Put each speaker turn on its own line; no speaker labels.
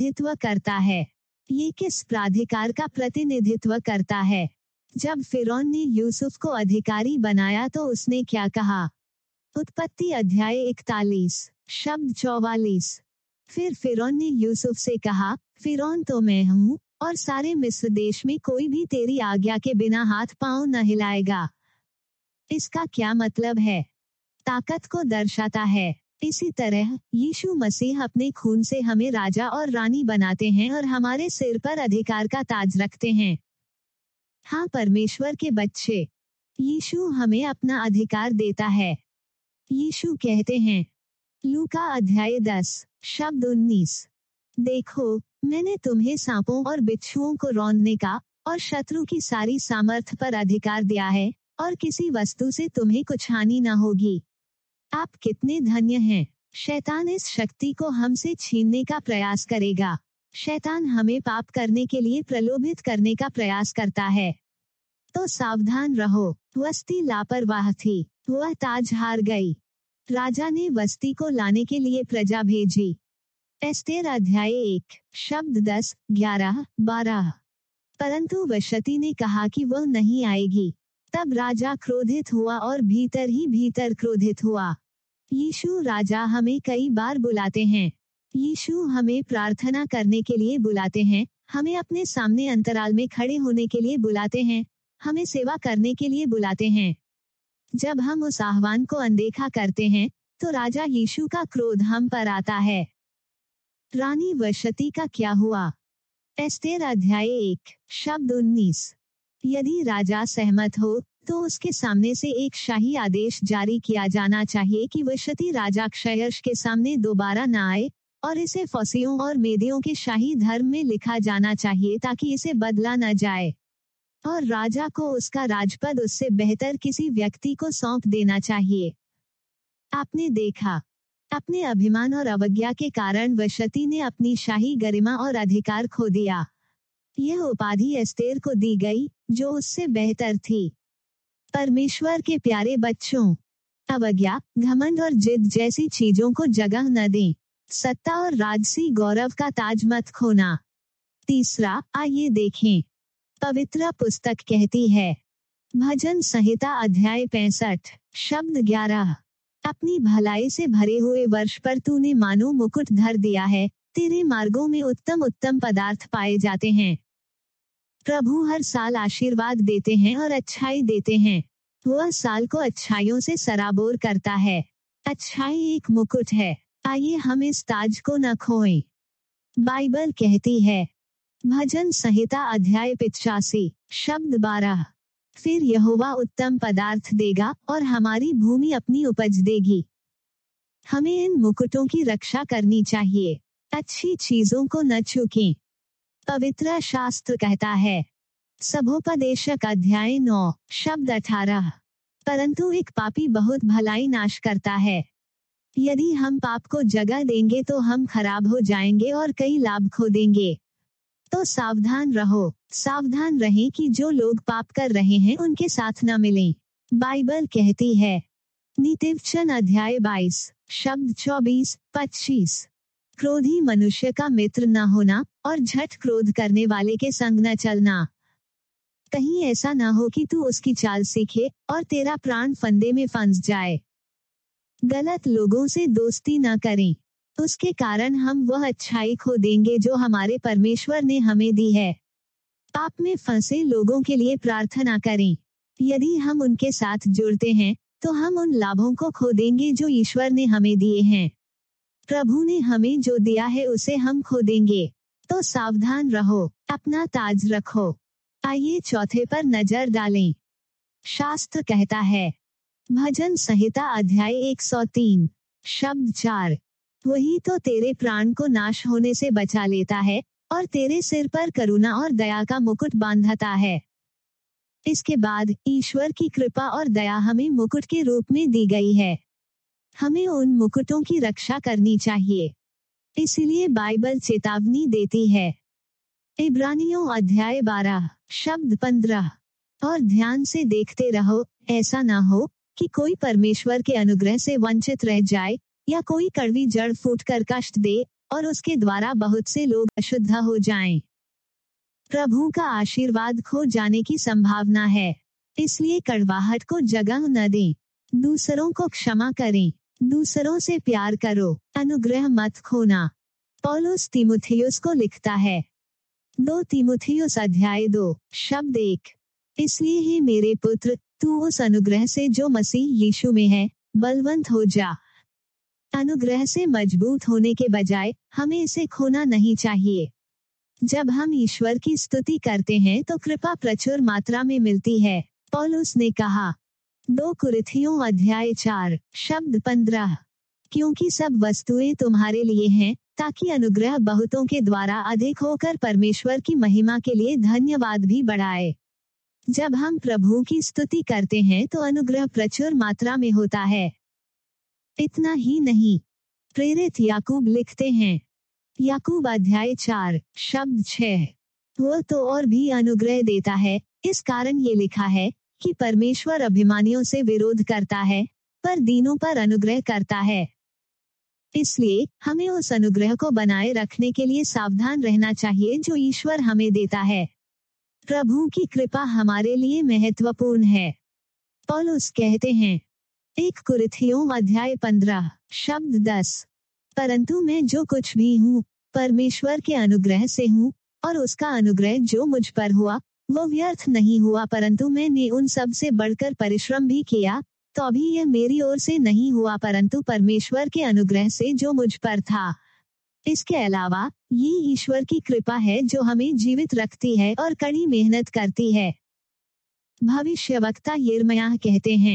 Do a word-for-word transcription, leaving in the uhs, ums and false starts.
प्रतिनिधित्व करता है। ये किस प्राधिकार का प्रतिनिधित्व करता है? जब फिरौन ने यूसुफ को अधिकारी बनाया तो उसने क्या कहा? उत्पत्ति अध्याय इकतालीस शब्द चौवालीस। फिर फिरौन ने यूसुफ से कहा, फिरौन तो मैं हूँ, और सारे मिस्र देश में कोई भी तेरी आज्ञा के बिना हाथ पांव न हिलाएगा। इसका क्या मतलब है? ताकत को दर्शाता है। इसी तरह यीशु मसीह अपने खून से हमें राजा और रानी बनाते हैं और हमारे सिर पर अधिकार का ताज रखते हैं। हाँ, परमेश्वर के बच्चे, यीशु हमें अपना अधिकार देता है। यीशु कहते हैं, लूका अध्याय दस शब्द उन्नीस, देखो, मैंने तुम्हें सांपों और बिच्छुओं को रौंदने का और शत्रु की सारी सामर्थ पर अधिकार दिया है, और किसी वस्तु से तुम्हें कुछ हानि न होगी। आप कितने धन्य हैं। शैतान इस शक्ति को हमसे छीनने का प्रयास करेगा। शैतान हमें पाप करने के लिए प्रलोभित करने का प्रयास करता है। तो सावधान रहो। वस्ती लापरवाह थी, वह ताज हार गई। राजा ने वस्ती को लाने के लिए प्रजा भेजी। एस्तेर अध्याय एक शब्द दस ग्यारह बारह। परंतु वशती ने कहा कि वह नहीं आएगी। तब राजा क्रोधित हुआ और भीतर ही भीतर क्रोधित हुआ। यीशु राजा हमें कई बार बुलाते हैं। यीशु हमें प्रार्थना करने के लिए बुलाते हैं, हमें अपने सामने अंतराल में खड़े होने के लिए बुलाते हैं, हमें सेवा करने के लिए बुलाते हैं। जब हम उस आह्वान को अनदेखा करते हैं, तो राजा यीशु का क्रोध हम पर आता है। रानी वशती का क्या हुआ? एस्तेर अध्याय एक शब्द उन्नीस। यदि राजा सहमत हो, तो उसके सामने से एक शाही आदेश जारी किया जाना चाहिए कि वशती राजा क्षयश के सामने दोबारा न आए, और इसे फौसियों और मेदियों के शाही धर्म में लिखा जाना चाहिए ताकि इसे बदला न जाए, और राजा को उसका राजपद उससे बेहतर किसी व्यक्ति को सौंप देना चाहिए। आपने देखा, अपने अभिमान और अवज्ञा के कारण वशती ने अपनी शाही गरिमा और अधिकार खो दिया। यह उपाधि एस्तेर को दी गई, जो उससे बेहतर थी। परमेश्वर के प्यारे बच्चों, अवज्ञा, घमंड और जिद जैसी चीजों को जगह न दें। सत्ता और राजसी गौरव का ताज मत खोना। तीसरा, आइए देखें। पवित्र पुस्तक कहती है, भजन संहिता अध्याय पैंसठ शब्द ग्यारह, अपनी भलाई से भरे हुए वर्ष पर तूने मानो मुकुट धर दिया है, तेरे मार्गों में उत्तम उत्तम पदार्थ पाए जाते हैं। प्रभु हर साल आशीर्वाद देते हैं और अच्छाई देते हैं। वह साल को अच्छाइयों से सराबोर करता है। अच्छाई एक मुकुट है, आइए हम इस ताज को न खोएं। बाइबल कहती है, भजन संहिता अध्याय पिचासी शब्द बारह, फिर यहोवा उत्तम पदार्थ देगा और हमारी भूमि अपनी उपज देगी। हमें इन मुकुटों की रक्षा करनी चाहिए। अच्छी चीजों को न चूकें। पवित्र शास्त्र कहता है, सभोपदेशक अध्याय नौ शब्द अठारह, परंतु एक पापी बहुत भलाई नाश करता है। यदि हम पाप को जगह देंगे तो हम खराब हो जाएंगे और कई लाभ खो देंगे। तो सावधान रहो, सावधान रहें कि जो लोग पाप कर रहे हैं उनके साथ न मिलें। बाइबल कहती है, नीतिवचन अध्याय बाईस शब्द चौबीस पच्चीस, क्रोधी मनुष्य का मित्र न होना और झट क्रोध करने वाले के संग न चलना। कहीं ऐसा न हो कि तू उसकी चाल सीखे और तेरा प्राण फंदे में फंस जाए। गलत लोगों से दोस्ती न करें, उसके कारण हम वह अच्छाई खो देंगे जो हमारे परमेश्वर ने हमें दी है। पाप में फंसे लोगों के लिए प्रार्थना करें। यदि हम उनके साथ जुड़ते हैं, तो हम उन लाभों को खो देंगे जो ईश्वर ने हमें दिए हैं। प्रभु ने हमें जो दिया है उसे हम खो देंगे। तो सावधान रहो, अपना ताज रखो। आइए चौथे पर नजर डालें। शास्त्र कहता है, भजन संहिता अध्याय एक सौ तीन शब्द चार, वही तो तेरे प्राण को नाश होने से बचा लेता है और तेरे सिर पर करुणा और दया का मुकुट बांधता है। इसके बाद ईश्वर की कृपा और दया हमें मुकुट के रूप में दी गई है। हमें उन मुकुटों की रक्षा करनी चाहिए। इसलिए बाइबल चेतावनी देती है। इब्रानियों अध्याय बारह शब्द पंद्रह, और ध्यान से देखते रहो, ऐसा ना हो कि कोई परमेश्वर के अनुग्रह से वंचित रह जाए, या कोई कड़वी जड़ फूटकर कष्ट दे और उसके द्वारा बहुत से लोग अशुद्ध हो जाएं। प्रभु का आशीर्वाद खो जाने की संभावना है, इसलिए कड़वाहट को जगह न दें। दूसरों को क्षमा करें, दूसरों से प्यार करो, अनुग्रह मत खोना। पौलुस तीमुथियुस को लिखता है, दो तीमुथियुस अध्याय दो शब्द एक। इसलिए हे मेरे पुत्र, तू उस अनुग्रह से जो मसीह यीशु में है बलवंत हो जा। अनुग्रह से मजबूत होने के बजाय हमें इसे खोना नहीं चाहिए। जब हम ईश्वर की स्तुति करते हैं तो कृपा प्रचुर मात्रा में मिलती है। पौलुस ने कहा, दो कुरिन्थियों अध्याय चार शब्द पंद्रह, क्योंकि सब वस्तुएं तुम्हारे लिए हैं, ताकि अनुग्रह बहुतों के द्वारा अधिक होकर परमेश्वर की महिमा के लिए धन्यवाद भी बढ़ाए। जब हम प्रभु की स्तुति करते हैं तो अनुग्रह प्रचुर मात्रा में होता है। इतना ही नहीं, प्रेरित याकूब लिखते हैं, याकूब अध्याय चार शब्द छह, वो तो और भी अनुग्रह देता है। इस कारण ये लिखा है कि परमेश्वर अभिमानियों से विरोध करता है, पर दीनों पर अनुग्रह करता है। इसलिए हमें उस अनुग्रह को बनाए रखने के लिए सावधान रहना चाहिए जो ईश्वर हमें देता है। प्रभु की कृपा हमारे लिए महत्वपूर्ण है। पौलुस कहते हैं, एक कुरिन्थियों अध्याय पंद्रह शब्द दस, परंतु मैं जो कुछ भी हूँ परमेश्वर के अनुग्रह से हूँ, और उसका अनुग्रह जो मुझ पर हुआ वो व्यर्थ नहीं हुआ, परंतु मैंने उन सब से बढ़कर परिश्रम भी किया, तो अभी यह मेरी ओर से नहीं हुआ परंतु परमेश्वर के अनुग्रह से जो मुझ पर था। इसके अलावा ये ईश्वर की कृपा है जो हमें जीवित रखती है और कड़ी मेहनत करती है। भविष्यवक्ता यिर्मयाह कहते हैं,